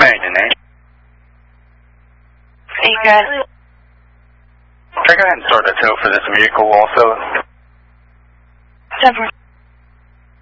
Nate. Hey, guys. Can I go ahead and start the tow for this vehicle also? 7